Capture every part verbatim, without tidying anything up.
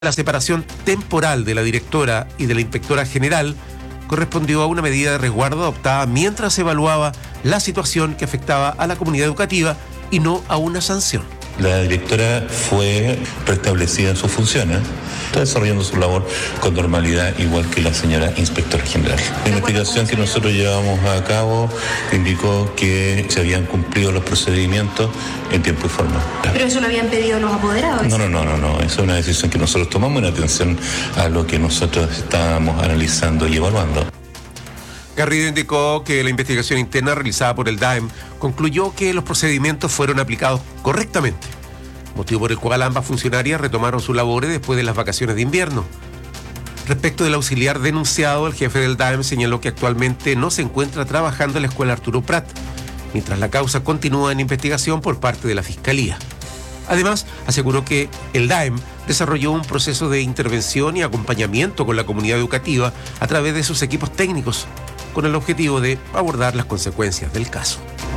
La separación temporal de la directora y de la inspectora general correspondió a una medida de resguardo adoptada mientras se evaluaba la situación que afectaba a la comunidad educativa y no a una sanción. La directora fue restablecida en sus funciones, está desarrollando su labor con normalidad, igual que la señora inspectora general. La investigación que nosotros llevamos a cabo indicó que se habían cumplido los procedimientos en tiempo y forma. ¿Pero eso lo habían pedido los apoderados? No, no, no, no, no. Esa es una decisión que nosotros tomamos en atención a lo que nosotros estábamos analizando y evaluando. Garrido indicó que la investigación interna realizada por el D A E M concluyó que los procedimientos fueron aplicados correctamente, motivo por el cual ambas funcionarias retomaron sus labores después de las vacaciones de invierno. Respecto del auxiliar denunciado, el jefe del D A E M señaló que actualmente no se encuentra trabajando en la escuela Arturo Prat, mientras la causa continúa en investigación por parte de la Fiscalía. Además, aseguró que el D A E M desarrolló un proceso de intervención y acompañamiento con la comunidad educativa a través de sus equipos técnicos, con el objetivo de abordar las consecuencias del caso.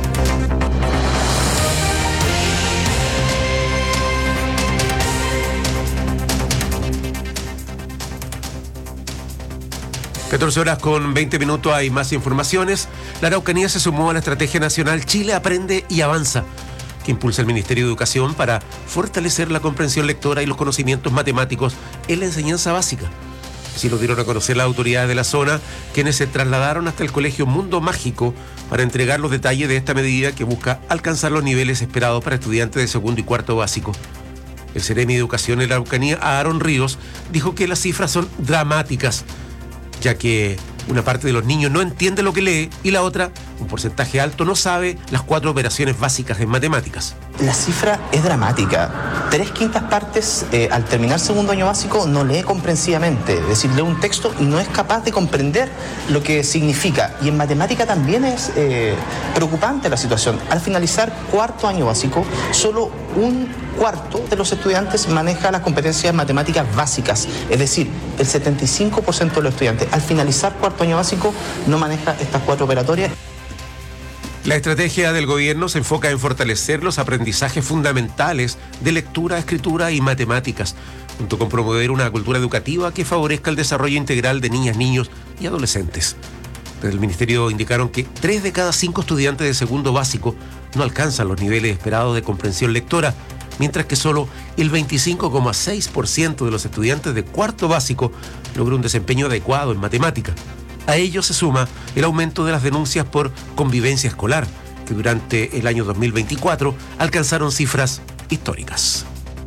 catorce horas con veinte minutos, hay más informaciones. La Araucanía se sumó a la Estrategia Nacional Chile Aprende y Avanza, que impulsa el Ministerio de Educación para fortalecer la comprensión lectora y los conocimientos matemáticos en la enseñanza básica. Así lo dieron a conocer las autoridades de la zona, quienes se trasladaron hasta el Colegio Mundo Mágico para entregar los detalles de esta medida que busca alcanzar los niveles esperados para estudiantes de segundo y cuarto básico. El Seremi de Educación en la Araucanía, Aaron Ríos, dijo que las cifras son dramáticas, ya que una parte de los niños no entiende lo que lee y la otra, un porcentaje alto, no sabe las cuatro operaciones básicas en matemáticas. La cifra es dramática. Tres quintas partes eh, al terminar segundo año básico no lee comprensivamente. Es decir, lee un texto y no es capaz de comprender lo que significa. Y en matemática también es eh, preocupante la situación. Al finalizar cuarto año básico, solo un cuarto de los estudiantes maneja las competencias matemáticas básicas. Es decir, el setenta y cinco por ciento de los estudiantes al finalizar cuarto año básico no maneja estas cuatro operatorias. La estrategia del gobierno se enfoca en fortalecer los aprendizajes fundamentales de lectura, escritura y matemáticas, junto con promover una cultura educativa que favorezca el desarrollo integral de niñas, niños y adolescentes. Desde el Ministerio indicaron que tres de cada cinco estudiantes de segundo básico no alcanzan los niveles esperados de comprensión lectora, mientras que solo el veinticinco coma seis por ciento de los estudiantes de cuarto básico logró un desempeño adecuado en matemática. A ello se suma el aumento de las denuncias por convivencia escolar, que durante el año dos mil veinticuatro alcanzaron cifras históricas.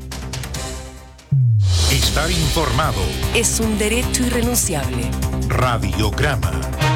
Estar informado es un derecho irrenunciable. Radiograma.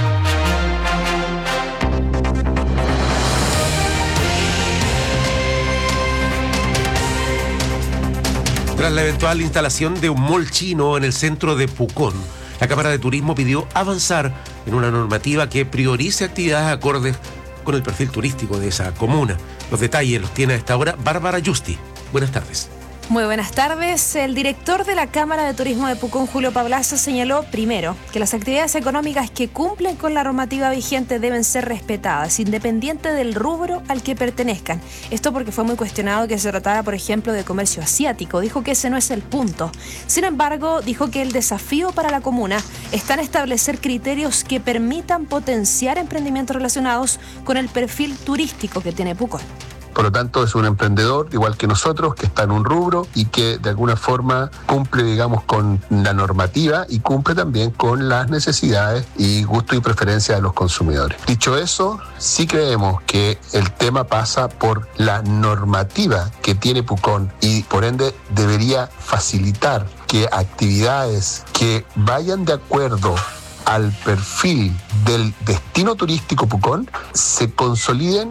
Tras la eventual instalación de un mall chino en el centro de Pucón, la Cámara de Turismo pidió avanzar en una normativa que priorice actividades acordes con el perfil turístico de esa comuna. Los detalles los tiene a esta hora Bárbara Justi. Buenas tardes. Muy buenas tardes. El director de la Cámara de Turismo de Pucón, Julio Pablaza, señaló primero que las actividades económicas que cumplen con la normativa vigente deben ser respetadas, independiente del rubro al que pertenezcan. Esto porque fue muy cuestionado que se tratara, por ejemplo, de comercio asiático. Dijo que ese no es el punto. Sin embargo, dijo que el desafío para la comuna está en establecer criterios que permitan potenciar emprendimientos relacionados con el perfil turístico que tiene Pucón. Por lo tanto, es un emprendedor, igual que nosotros, que está en un rubro y que de alguna forma cumple, digamos, con la normativa y cumple también con las necesidades y gusto y preferencia de los consumidores. Dicho eso, sí creemos que el tema pasa por la normativa que tiene Pucón y por ende debería facilitar que actividades que vayan de acuerdo al perfil del destino turístico Pucón se consoliden.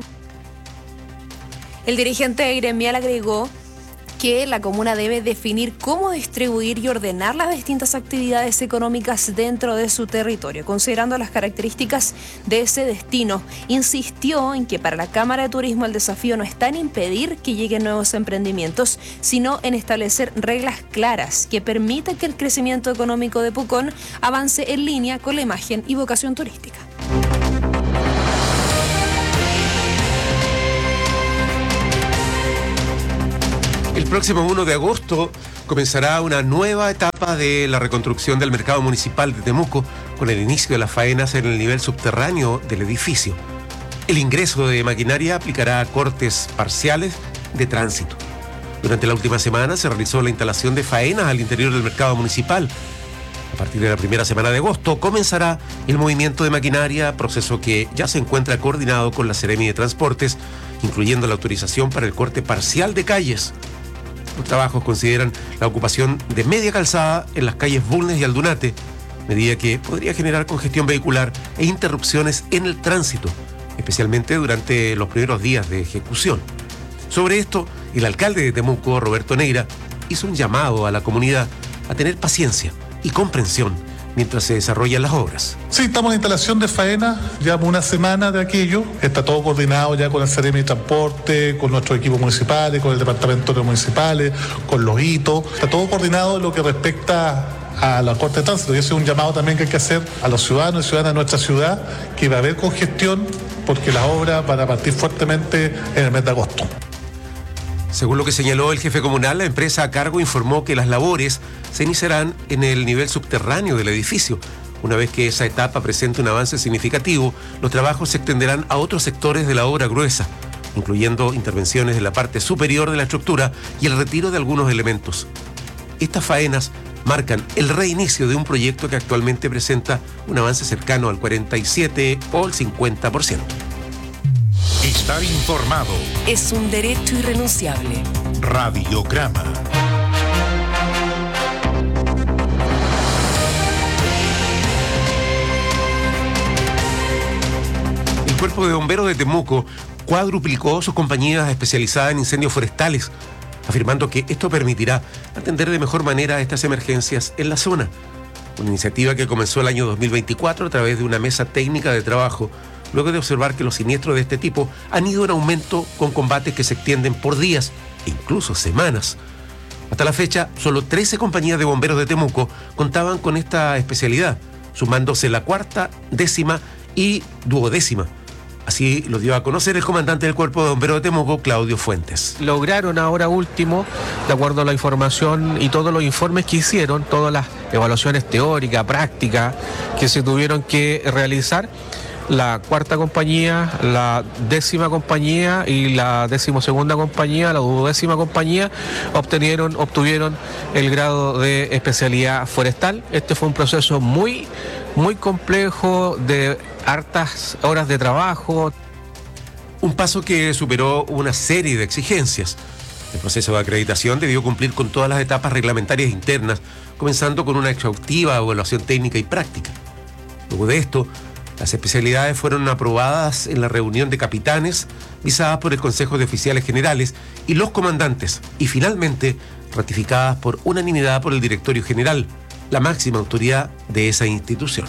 El dirigente gremial agregó que la comuna debe definir cómo distribuir y ordenar las distintas actividades económicas dentro de su territorio, considerando las características de ese destino. Insistió en que para la Cámara de Turismo el desafío no está en impedir que lleguen nuevos emprendimientos, sino en establecer reglas claras que permitan que el crecimiento económico de Pucón avance en línea con la imagen y vocación turística. El próximo uno de agosto Comenzará una nueva etapa de la reconstrucción del mercado municipal de Temuco con el inicio de las faenas en el nivel subterráneo del edificio. El ingreso de maquinaria aplicará cortes parciales de tránsito. Durante la última semana se realizó la instalación de faenas al interior del mercado municipal. A partir de la primera semana de agosto comenzará el movimiento de maquinaria, proceso que ya se encuentra coordinado con la Seremi de Transportes, incluyendo la autorización para el corte parcial de calles. Los trabajos consideran la ocupación de media calzada en las calles Bulnes y Aldunate, medida que podría generar congestión vehicular e interrupciones en el tránsito, especialmente durante los primeros días de ejecución. Sobre esto, el alcalde de Temuco, Roberto Neira, hizo un llamado a la comunidad a tener paciencia y comprensión mientras se desarrollan las obras. Sí, estamos en instalación de faena, llevamos una semana de aquello, está todo coordinado ya con el Seremi de Transporte, con nuestros equipos municipales, con el departamento de municipales, con los hitos, está todo coordinado en lo que respecta a la Corte de Tránsito, y ese es un llamado también que hay que hacer a los ciudadanos y ciudadanas de nuestra ciudad, que va a haber congestión porque las obras van a partir fuertemente en el mes de agosto. Según lo que señaló el jefe comunal, la empresa a cargo informó que las labores se iniciarán en el nivel subterráneo del edificio. Una vez que esa etapa presente un avance significativo, los trabajos se extenderán a otros sectores de la obra gruesa, incluyendo intervenciones en la parte superior de la estructura y el retiro de algunos elementos. Estas faenas marcan el reinicio de un proyecto que actualmente presenta un avance cercano al cuarenta y siete o el cincuenta por ciento. Estar informado es un derecho irrenunciable. Radiograma. El Cuerpo de Bomberos de Temuco cuadruplicó sus compañías especializadas en incendios forestales, afirmando que esto permitirá atender de mejor manera estas emergencias en la zona. Una iniciativa que comenzó el año dos mil veinticuatro a través de una mesa técnica de trabajo, luego de observar que los siniestros de este tipo han ido en aumento con combates que se extienden por días e incluso semanas. Hasta la fecha, solo trece compañías de bomberos de Temuco contaban con esta especialidad, sumándose la cuarta, décima y duodécima. Así lo dio a conocer el comandante del Cuerpo de Bomberos de Temuco, Claudio Fuentes. Lograron ahora último, de acuerdo a la información y todos los informes que hicieron, todas las evaluaciones teóricas, prácticas que se tuvieron que realizar, la cuarta compañía, la décima compañía y la decimosegunda compañía, la duodécima compañía, obtenieron, obtuvieron el grado de especialidad forestal. Este fue un proceso muy, muy complejo, de hartas horas de trabajo. Un paso que superó una serie de exigencias. El proceso de acreditación debió cumplir con todas las etapas reglamentarias internas, comenzando con una exhaustiva evaluación técnica y práctica. Luego de esto, las especialidades fueron aprobadas en la reunión de capitanes, visadas por el Consejo de Oficiales Generales y los comandantes, y finalmente ratificadas por unanimidad por el Directorio General, la máxima autoridad de esa institución.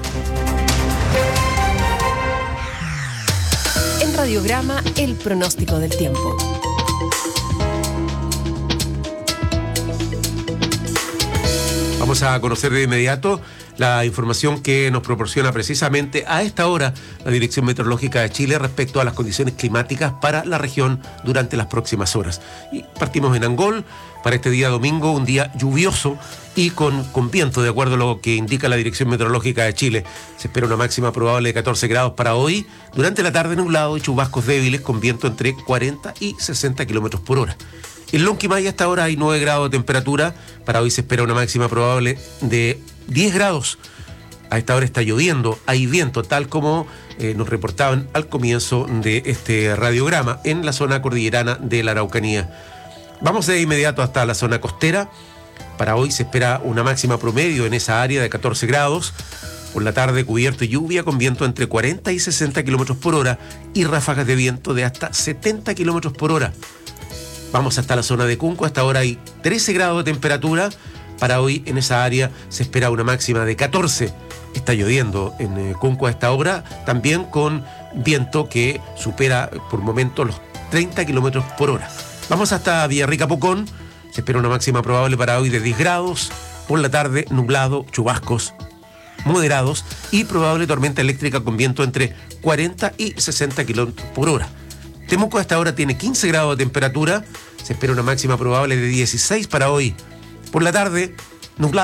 En Radiograma, el pronóstico del tiempo. Vamos a conocer de inmediato la información que nos proporciona precisamente a esta hora la Dirección Meteorológica de Chile respecto a las condiciones climáticas para la región durante las próximas horas. Y partimos en Angol para este día domingo, un día lluvioso y con, con viento, de acuerdo a lo que indica la Dirección Meteorológica de Chile. Se espera una máxima probable de catorce grados para hoy, durante la tarde nublado y chubascos débiles con viento entre cuarenta y sesenta kilómetros por hora. En Lonquimay hasta ahora hay nueve grados de temperatura, para hoy se espera una máxima probable de diez grados. A esta hora está lloviendo, hay viento, tal como eh, nos reportaban al comienzo de este radiograma en la zona cordillerana de la Araucanía. Vamos de inmediato hasta la zona costera. Para hoy se espera una máxima promedio en esa área de catorce grados. Por la tarde cubierto y lluvia con viento entre cuarenta y sesenta kilómetros por hora y ráfagas de viento de hasta setenta kilómetros por hora. Vamos hasta la zona de Cunco, hasta ahora hay trece grados de temperatura. Para hoy en esa área se espera una máxima de catorce. Está lloviendo en eh, Cunco a esta hora, también con viento que supera por momentos los treinta kilómetros por hora. Vamos hasta Villarrica Pucón, se espera una máxima probable para hoy de diez grados. Por la tarde nublado, chubascos moderados y probable tormenta eléctrica con viento entre cuarenta y sesenta kilómetros por hora. Temuco hasta ahora tiene quince grados de temperatura, se espera una máxima probable de dieciséis para hoy. Por la tarde, nublado.